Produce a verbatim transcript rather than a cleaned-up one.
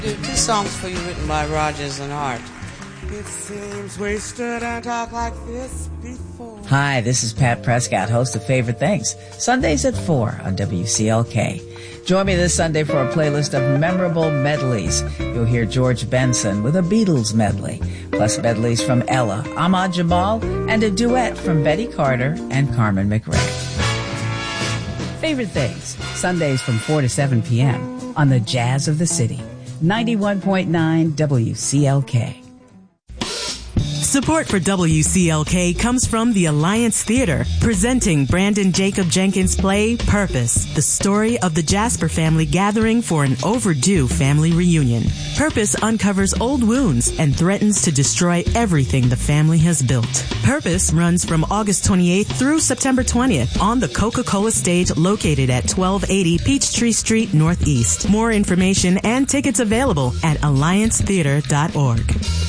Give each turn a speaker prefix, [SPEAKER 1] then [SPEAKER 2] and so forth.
[SPEAKER 1] Two songs for you written by Rodgers and Hart.
[SPEAKER 2] It seems we stood and talked like this before.
[SPEAKER 3] Hi, this is Pat Prescott, host of Favorite Things, Sundays at four on W C L K. Join me this Sunday for a playlist of memorable medleys. You'll hear George Benson with a Beatles medley, plus medleys from Ella, Ahmad Jamal, and a duet from Betty Carter and Carmen McRae. Favorite Things, Sundays from four to seven p.m. on the Jazz of the City, ninety-one point nine W C L K.
[SPEAKER 4] Support for W C L K comes from the Alliance Theater, presenting Brandon Jacob Jenkins' play, Purpose, the story of the Jasper family gathering for an overdue family reunion. Purpose uncovers old wounds and threatens to destroy everything the family has built. Purpose runs from August twenty-eighth through September twentieth on the Coca-Cola stage located at twelve eighty Peachtree Street Northeast. More information and tickets available at alliance theater dot org.